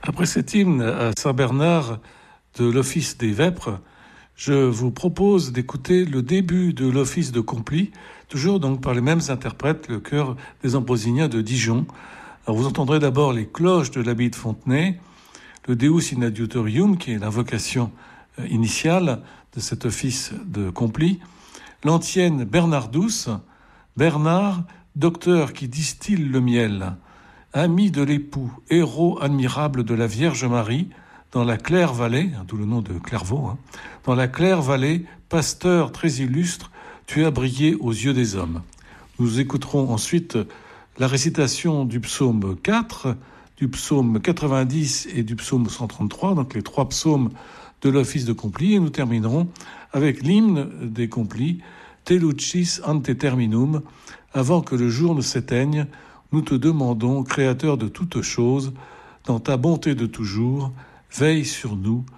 Après cet hymne à Saint-Bernard de l'Office des Vêpres, je vous propose d'écouter le début de l'Office de Complis, toujours donc par les mêmes interprètes, le chœur des Ambrosiniens de Dijon. Alors vous entendrez d'abord les cloches de l'abbaye de Fontenay, le Deus in adiutorium, qui est l'invocation initiale de cet office de Complis, l'antienne Bernardus, Bernard, docteur qui distille le miel, ami de l'époux, héros admirable de la Vierge Marie, dans la claire vallée, d'où le nom de Clairvaux, dans la claire vallée, pasteur très illustre, tu as brillé aux yeux des hommes. Nous écouterons ensuite la récitation du psaume 4, du psaume 90 et du psaume 133, donc les trois psaumes de l'office de Complis, et nous terminerons avec l'hymne des Complis, Te lucis ante terminum, avant que le jour ne s'éteigne, nous te demandons, Créateur de toutes choses, dans ta bonté de toujours, veille sur nous